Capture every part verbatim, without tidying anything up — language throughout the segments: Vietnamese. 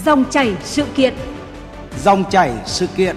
Dòng chảy sự kiện. Dòng chảy sự kiện.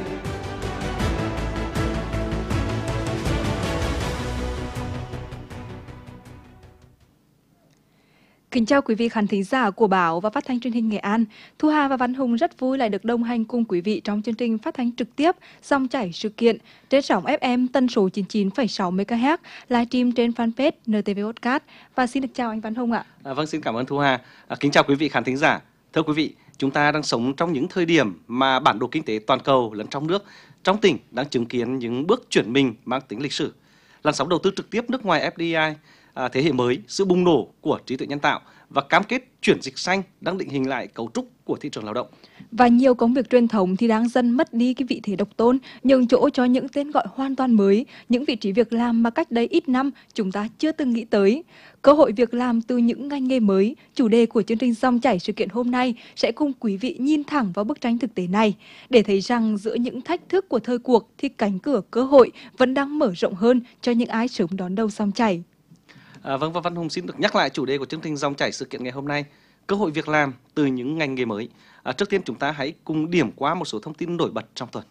Kính chào quý vị khán thính giả của Báo và Phát thanh Truyền hình Nghệ An. Thu Hà và Văn Hùng rất vui lại được đồng hành cùng quý vị trong chương trình phát thanh trực tiếp Dòng chảy sự kiện trên sóng ép em tần số chín mươi chín phẩy sáu mê ga héc, livestream trên fanpage en tê vê Podcast. Và xin được chào anh Văn Hùng ạ. À, vâng, xin cảm ơn Thu Hà. À, kính chào quý vị khán thính giả. Thưa quý vị, chúng ta đang sống trong những thời điểm mà bản đồ kinh tế toàn cầu lẫn trong nước, trong tỉnh đang chứng kiến những bước chuyển mình mang tính lịch sử. Làn sóng đầu tư trực tiếp nước ngoài ép đê i à, thế hệ mới, sự bùng nổ của trí tuệ nhân tạo và cam kết chuyển dịch xanh đang định hình lại cấu trúc của thị trường lao động. Và nhiều công việc truyền thống thì đang dần mất đi cái vị thế độc tôn, nhường chỗ cho những tên gọi hoàn toàn mới, những vị trí việc làm mà cách đây ít năm chúng ta chưa từng nghĩ tới. Cơ hội việc làm từ những ngành nghề mới, chủ đề của chương trình Dòng chảy sự kiện hôm nay sẽ cùng quý vị nhìn thẳng vào bức tranh thực tế này để thấy rằng giữa những thách thức của thời cuộc thì cánh cửa cơ hội vẫn đang mở rộng hơn cho những ai sớm đón đầu dòng chảy. À, vâng, và Văn Hùng xin được nhắc lại chủ đề của chương trình Dòng chảy sự kiện ngày hôm nay, cơ hội việc làm từ những ngành nghề mới. À, trước tiên chúng ta hãy cùng điểm qua một số thông tin nổi bật trong tuần.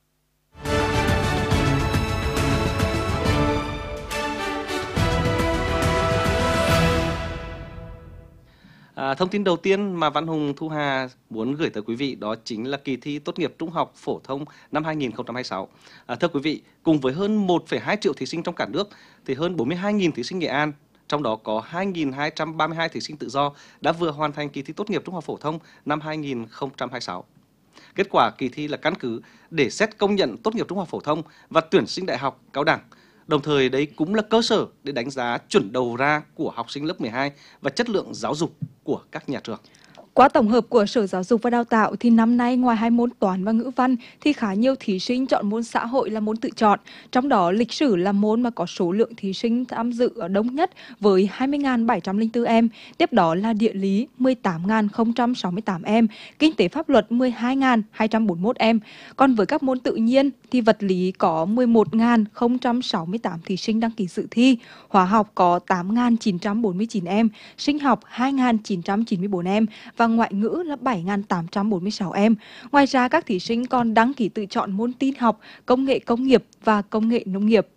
À, thông tin đầu tiên mà Văn Hùng, Thu Hà muốn gửi tới quý vị đó chính là kỳ thi tốt nghiệp trung học phổ thông năm hai nghìn không trăm hai mươi sáu. À, thưa quý vị, cùng với hơn một phẩy hai triệu thí sinh trong cả nước thì hơn bốn mươi hai nghìn thí sinh Nghệ An, trong đó có hai nghìn hai trăm ba mươi hai thí sinh tự do đã vừa hoàn thành kỳ thi tốt nghiệp trung học phổ thông năm hai nghìn không trăm hai mươi sáu. Kết quả kỳ thi là căn cứ để xét công nhận tốt nghiệp trung học phổ thông và tuyển sinh đại học, cao đẳng. Đồng thời đấy cũng là cơ sở để đánh giá chuẩn đầu ra của học sinh lớp mười hai và chất lượng giáo dục của các nhà trường. Qua tổng hợp của Sở Giáo dục và Đào tạo thì năm nay ngoài hai môn toán và ngữ văn thì khá nhiều thí sinh chọn môn xã hội là môn tự chọn. Trong đó lịch sử là môn mà có số lượng thí sinh tham dự ở đông nhất với hai mươi nghìn bảy trăm lẻ bốn em. Tiếp đó là địa lý mười tám nghìn không trăm sáu mươi tám em, kinh tế pháp luật mười hai nghìn hai trăm bốn mươi mốt em. Còn với các môn tự nhiên thì vật lý có mười một nghìn không trăm sáu mươi tám thí sinh đăng ký dự thi, hóa học có tám nghìn chín trăm bốn mươi chín em, sinh học hai nghìn chín trăm chín mươi tư em và ngoại ngữ là bảy nghìn tám trăm bốn mươi sáu em. Ngoài ra các thí sinh còn đăng ký tự chọn môn tin học, công nghệ công nghiệp và công nghệ nông nghiệp.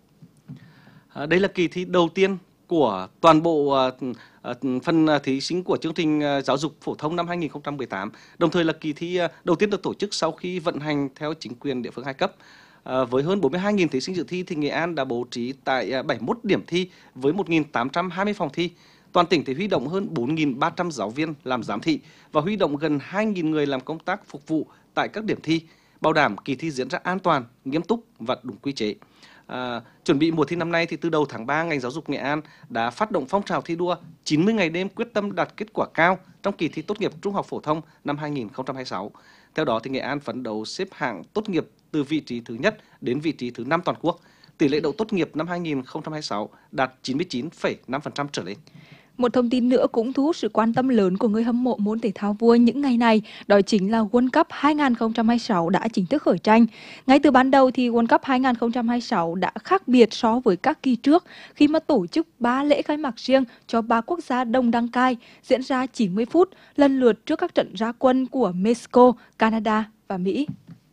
À, đây là kỳ thi đầu tiên của toàn bộ uh, uh, phần thí sinh của chương trình uh, giáo dục phổ thông năm hai nghìn không trăm mười tám, đồng thời là kỳ thi uh, đầu tiên được tổ chức sau khi vận hành theo chính quyền địa phương hai cấp. À, với hơn bốn mươi hai nghìn thí sinh dự thi thì Nghệ An đã bố trí tại uh, bảy mươi mốt điểm thi với một nghìn tám trăm hai mươi phòng thi. Toàn tỉnh thì huy động hơn bốn nghìn ba trăm giáo viên làm giám thị và huy động gần hai nghìn người làm công tác phục vụ tại các điểm thi, bảo đảm kỳ thi diễn ra an toàn, nghiêm túc và đúng quy chế. À, chuẩn bị mùa thi năm nay thì từ đầu tháng ba, ngành giáo dục Nghệ An đã phát động phong trào thi đua chín mươi ngày đêm quyết tâm đạt kết quả cao trong kỳ thi tốt nghiệp trung học phổ thông năm hai nghìn không trăm hai mươi sáu. Theo đó thì Nghệ An phấn đấu xếp hạng tốt nghiệp từ vị trí thứ nhất đến vị trí thứ năm toàn quốc. Tỷ lệ đậu tốt nghiệp năm hai nghìn không trăm hai mươi sáu đạt chín mươi chín phẩy năm phần trăm trở lên. Một thông tin nữa cũng thu hút sự quan tâm lớn của người hâm mộ môn thể thao vua những ngày này, đó chính là World Cup hai nghìn không trăm hai mươi sáu đã chính thức khởi tranh. Ngay từ ban đầu thì World Cup hai nghìn không trăm hai mươi sáu đã khác biệt so với các kỳ trước khi mà tổ chức ba lễ khai mạc riêng cho ba quốc gia đồng đăng cai diễn ra chín mươi phút, lần lượt trước các trận ra quân của Mexico, Canada và Mỹ.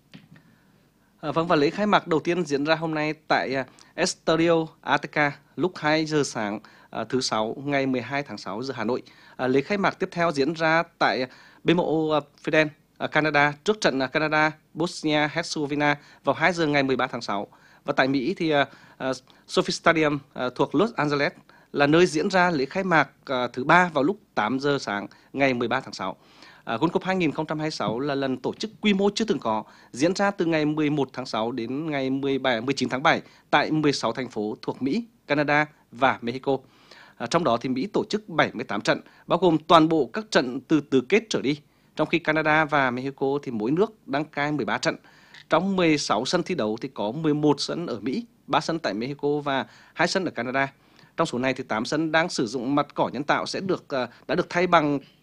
À, vâng, và lễ khai mạc đầu tiên diễn ra hôm nay tại uh, Estadio Azteca lúc hai giờ sáng uh, thứ sáu ngày mười hai tháng sáu giờ Hà Nội. Uh, lễ khai mạc tiếp theo diễn ra tại uh, bê em o uh, Fidel, uh, Canada trước trận uh, Canada Bosnia Herzegovina vào hai giờ ngày mười ba tháng sáu. Và tại Mỹ thì uh, uh, Sophie Stadium uh, thuộc Los Angeles là nơi diễn ra lễ khai mạc uh, thứ ba vào lúc tám giờ sáng ngày mười ba tháng sáu. À, World Cup hai nghìn không trăm hai mươi sáu là lần tổ chức quy mô chưa từng có, diễn ra từ ngày mười một tháng sáu đến ngày mười bảy, mười chín tháng bảy tại mười sáu thành phố thuộc Mỹ, Canada và Mexico. À, trong đó thì Mỹ tổ chức bảy mươi tám trận, bao gồm toàn bộ các trận từ tứ kết trở đi, trong khi Canada và Mexico thì mỗi nước đăng cai mười ba trận. Trong mười sáu sân thi đấu thì có mười một sân ở Mỹ, ba sân tại Mexico và hai sân ở Canada. Trong số này thì tám sân đang sử dụng mặt cỏ nhân tạo sẽ được đã được thay bằng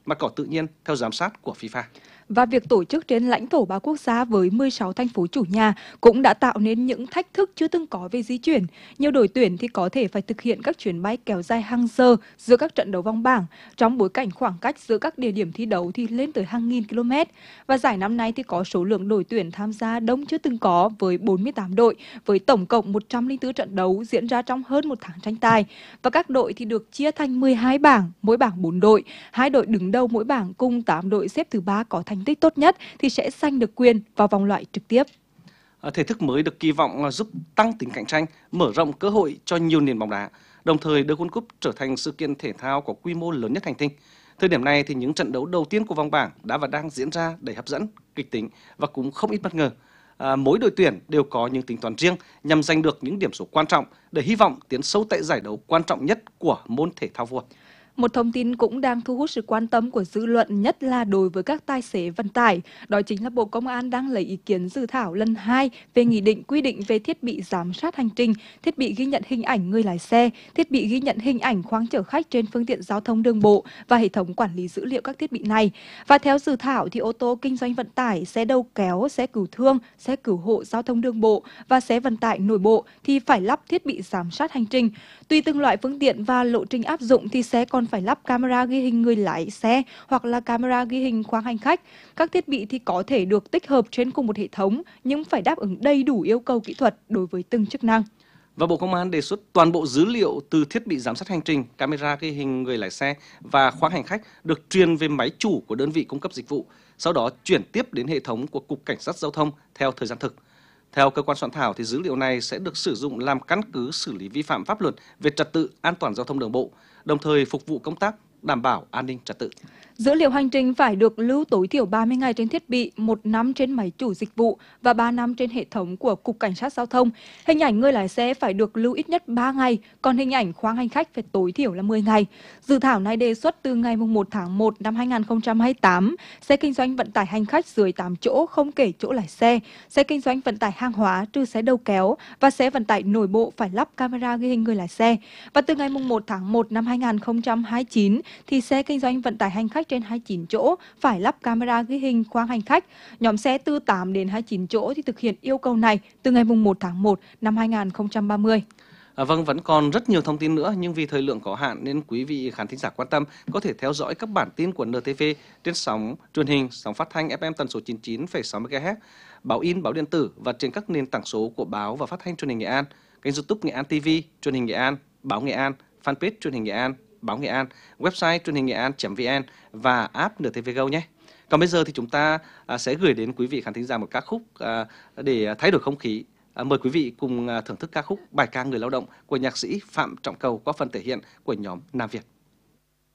mặt cỏ tự nhiên theo giám sát của FIFA. Và việc tổ chức trên lãnh thổ ba quốc gia với mười sáu thành phố chủ nhà cũng đã tạo nên những thách thức chưa từng có về di chuyển. Nhiều đội tuyển thì có thể phải thực hiện các chuyến bay kéo dài hàng giờ giữa các trận đấu vòng bảng, trong bối cảnh khoảng cách giữa các địa điểm thi đấu thì lên tới hàng nghìn km. Và giải năm nay thì có số lượng đội tuyển tham gia đông chưa từng có với bốn mươi tám đội, với tổng cộng một trăm lẻ bốn trận đấu diễn ra trong hơn một tháng tranh tài. Và các đội thì được chia thành mười hai bảng, mỗi bảng bốn đội, hai đội đứng đầu mỗi bảng cùng tám đội xếp thứ ba có thành tích tốt nhất thì sẽ giành được quyền vào vòng loại trực tiếp. Thể thức mới được kỳ vọng giúp tăng tính cạnh tranh, mở rộng cơ hội cho nhiều nền bóng đá, đồng thời đưa World Cup trở thành sự kiện thể thao có quy mô lớn nhất hành tinh. Thời điểm này thì những trận đấu đầu tiên của vòng bảng đã và đang diễn ra đầy hấp dẫn, kịch tính và cũng không ít bất ngờ. À, mỗi đội tuyển đều có những tính toán riêng nhằm giành được những điểm số quan trọng để hy vọng tiến sâu tại giải đấu quan trọng nhất của môn thể thao vua. Một thông tin cũng đang thu hút sự quan tâm của dư luận, nhất là đối với các tài xế vận tải. Đó chính là Bộ Công an đang lấy ý kiến dự thảo lần hai về nghị định quy định về thiết bị giám sát hành trình, thiết bị ghi nhận hình ảnh người lái xe, thiết bị ghi nhận hình ảnh khoang chở khách trên phương tiện giao thông đường bộ và hệ thống quản lý dữ liệu các thiết bị này. Và theo dự thảo thì ô tô kinh doanh vận tải, xe đầu kéo, xe cứu thương, xe cứu hộ giao thông đường bộ và xe vận tải nội bộ thì phải lắp thiết bị giám sát hành trình. Tùy từng loại phương tiện và lộ trình áp dụng thì sẽ còn phải lắp camera ghi hình người lái xe hoặc là camera ghi hình khoang hành khách. Các thiết bị thì có thể được tích hợp trên cùng một hệ thống nhưng phải đáp ứng đầy đủ yêu cầu kỹ thuật đối với từng chức năng. Và Bộ Công an đề xuất toàn bộ dữ liệu từ thiết bị giám sát hành trình, camera ghi hình người lái xe và khoang hành khách được truyền về máy chủ của đơn vị cung cấp dịch vụ, sau đó chuyển tiếp đến hệ thống của Cục Cảnh sát Giao thông theo thời gian thực. Theo cơ quan soạn thảo thì dữ liệu này sẽ được sử dụng làm căn cứ xử lý vi phạm pháp luật về trật tự an toàn giao thông đường bộ, đồng thời phục vụ công tác đảm bảo an ninh trật tự. Dữ liệu hành trình phải được lưu tối thiểu ba mươi ngày trên thiết bị, một năm trên máy chủ dịch vụ và ba năm trên hệ thống của Cục Cảnh sát Giao thông. Hình ảnh người lái xe phải được lưu ít nhất ba ngày, còn hình ảnh khoang hành khách phải tối thiểu là mười ngày. Dự thảo này đề xuất từ ngày mùng một tháng một năm hai nghìn không trăm hai mươi tám, xe kinh doanh vận tải hành khách dưới tám chỗ không kể chỗ lái xe, xe kinh doanh vận tải hàng hóa trừ xe đầu kéo và xe vận tải nội bộ phải lắp camera ghi hình người lái xe. Và từ ngày mùng một tháng một năm hai nghìn không trăm hai mươi chín thì xe kinh doanh vận tải hành khách trên hai mươi chín chỗ phải lắp camera ghi hình khoang hành khách. Nhóm xe từ tám đến hai mươi chín chỗ thì thực hiện yêu cầu này từ ngày mùng một tháng một năm hai nghìn không trăm ba mươi. À, vâng, vẫn còn rất nhiều thông tin nữa nhưng vì thời lượng có hạn nên quý vị khán thính giả quan tâm có thể theo dõi các bản tin của en tê vê trên sóng truyền hình, sóng phát thanh ép em tần số chín mươi chín phẩy sáu mê ga héc, báo in, báo điện tử và trên các nền tảng số của báo và phát thanh truyền hình Nghệ An, kênh YouTube Nghệ An ti vi, truyền hình Nghệ An, báo Nghệ An, fanpage truyền hình Nghệ An, báo Nghệ An, website truyền hình nghệ an.vn và app en tê vê Go nhé. Còn bây giờ thì chúng ta à, sẽ gửi đến quý vị khán thính giả một ca khúc à, để thay đổi không khí. À, mời quý vị cùng à, thưởng thức ca khúc Bài ca người lao động của nhạc sĩ Phạm Trọng Cầu qua phần thể hiện của nhóm Nam Việt.